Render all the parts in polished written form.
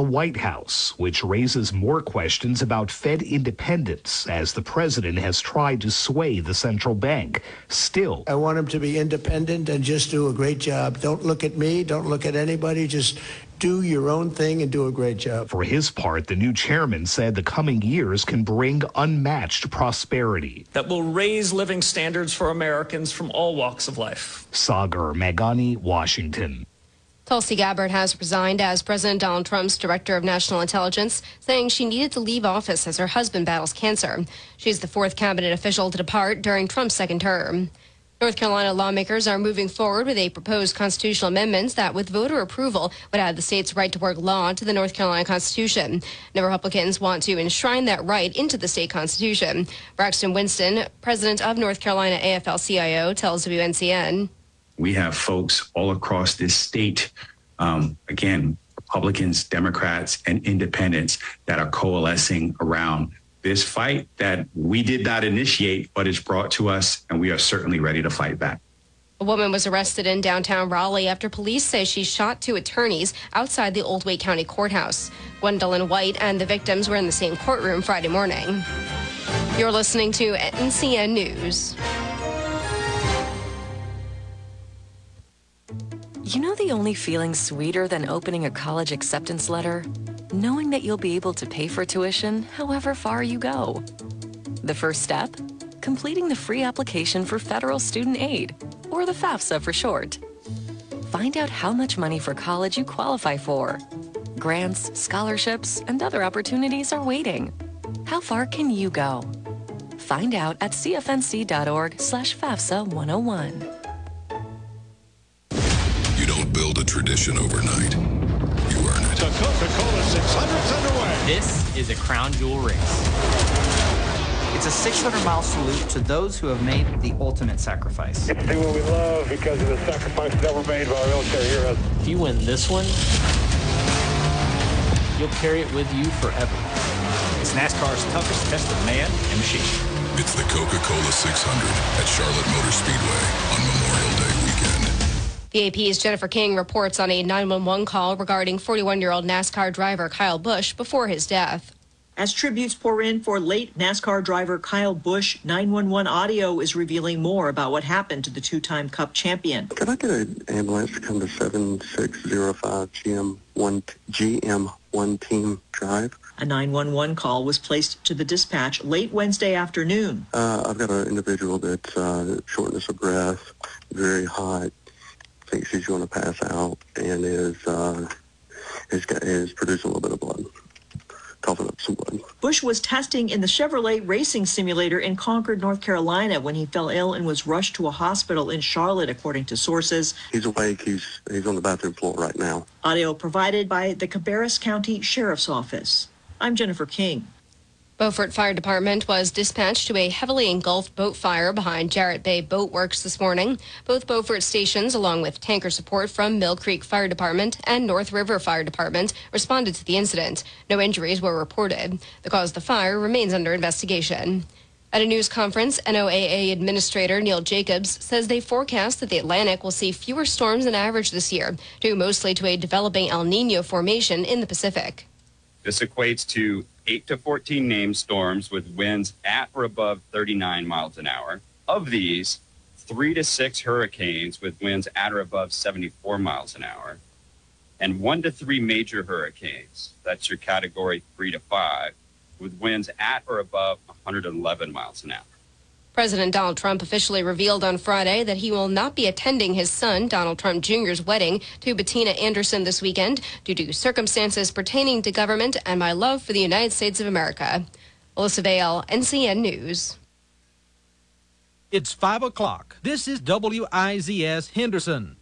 White House, which raises more questions about Fed independence as the president has tried to sway the central bank. Still, I want him to be independent and just do a great job. Don't look at me. Don't look at anybody. Just do your own thing and do a great job. For his part, the new chairman said the coming years can bring unmatched prosperity that will raise living standards for Americans from all walks of life. Sagar Meghani, Washington. Tulsi Gabbard has resigned as President Donald Trump's Director of National Intelligence, saying she needed to leave office as her husband battles cancer. She's the fourth cabinet official to depart during Trump's second term. North Carolina lawmakers are moving forward with a proposed constitutional amendment that, with voter approval, would add the state's right-to-work law to the North Carolina Constitution. Now, Republicans want to enshrine that right into the state constitution. Braxton Winston, president of North Carolina AFL-CIO, tells WNCN. We have folks all across this state, again, Republicans, Democrats, and independents that are coalescing around this fight that we did not initiate, but is brought to us, and we are certainly ready to fight back. A woman was arrested in downtown Raleigh after police say she shot two attorneys outside the Old Wake County Courthouse. Gwendolyn White and the victims were in the same courtroom Friday morning. You're listening to NCN News. You know the only feeling sweeter than opening a college acceptance letter? Knowing that you'll be able to pay for tuition however far you go. The first step? Completing the free application for federal student aid, or the FAFSA for short. Find out how much money for college you qualify for. Grants, scholarships, and other opportunities are waiting. How far can you go? Find out at cfnc.org/FAFSA 101. You don't build a tradition overnight. You earn it. The Coca-Cola 600's underway. This is a crown jewel race. It's a 600-mile salute to those who have made the ultimate sacrifice. It's do what we love because of the sacrifices that were made by our military heroes. If you win this one, you'll carry it with you forever. It's NASCAR's toughest test of man and machine. It's the Coca-Cola 600 at Charlotte Motor Speedway on Memorial Day weekend. The AP's Jennifer King reports on a 911 call regarding 41-year-old NASCAR driver Kyle Busch before his death. As tributes pour in for late NASCAR driver Kyle Busch, 911 audio is revealing more about what happened to the two-time Cup champion. Could I get an ambulance to come to 7605 GM1 Team Drive? A 911 call was placed to the dispatch late Wednesday afternoon. I've got an individual that's shortness of breath, very hot, thinks he's going to pass out, and is producing a little bit of blood. Coughing up some blood. Busch was testing in the Chevrolet Racing Simulator in Concord, North Carolina, when he fell ill and was rushed to a hospital in Charlotte, according to sources. He's awake. He's on the bathroom floor right now. Audio provided by the Cabarrus County Sheriff's Office. I'm Jennifer King. Beaufort Fire Department was dispatched to a heavily engulfed boat fire behind Jarrett Bay Boat Works this morning. Both Beaufort stations, along with tanker support from Mill Creek Fire Department and North River Fire Department, responded to the incident. No injuries were reported. The cause of the fire remains under investigation. At a news conference, NOAA Administrator Neil Jacobs says they forecast that the Atlantic will see fewer storms than average this year, due mostly to a developing El Nino formation in the Pacific. This equates to 8 to 14 named storms with winds at or above 39 miles an hour. Of these, 3 to 6 hurricanes with winds at or above 74 miles an hour, and 1 to 3 major hurricanes, that's your category 3 to 5, with winds at or above 111 miles an hour. President Donald Trump officially revealed on Friday that he will not be attending his son, Donald Trump Jr.'s wedding to Bettina Anderson this weekend due to circumstances pertaining to government and my love for the United States of America. Alyssa Vale, NCN News. It's 5 o'clock. This is WIZS Henderson.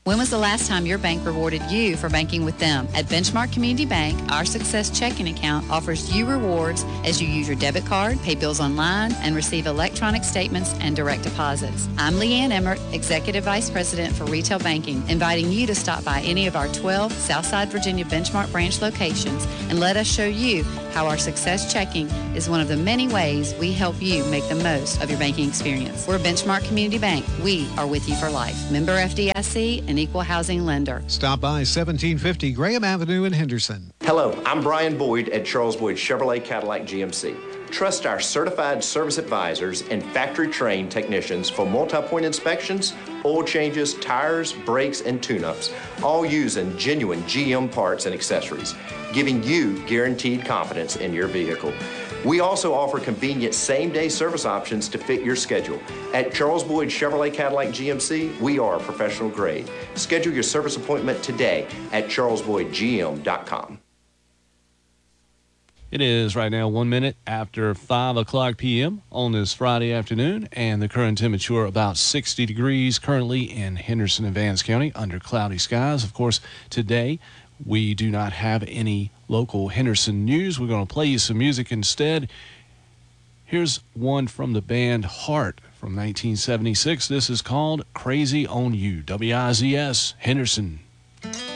When was the last time your bank rewarded you for banking with them? At Benchmark Community Bank, our Success Checking account offers you rewards as you use your debit card, pay bills online, and receive electronic statements and direct deposits. I'm Leanne Emmert, Executive Vice President for Retail Banking, inviting you to stop by any of our 12 Southside Virginia Benchmark branch locations and let us show you how our Success Checking is one of the many ways we help you make the most of your banking experience. We're Benchmark Community Bank. We are with you for life. Member FDIC, an equal housing lender. Stop by 1750 Graham Avenue in Henderson. Hello, I'm Brian Boyd at Charles Boyd Chevrolet Cadillac GMC. Trust our certified service advisors and factory-trained technicians for multi-point inspections, oil changes, tires, brakes, and tune-ups, all using genuine GM parts and accessories, giving you guaranteed confidence in your vehicle. We also offer convenient same-day service options to fit your schedule. At Charles Boyd Chevrolet Cadillac GMC, we are professional grade. Schedule your service appointment today at charlesboydgm.com. It is right now 1 minute after 5 o'clock p.m. on this Friday afternoon, and the current temperature about 60 degrees currently in Henderson and Vance County under cloudy skies. Of course, today we do not have any local Henderson news. We're going to play you some music instead. Here's one from the band Heart from 1976. This is called Crazy on You. WIZS, Henderson.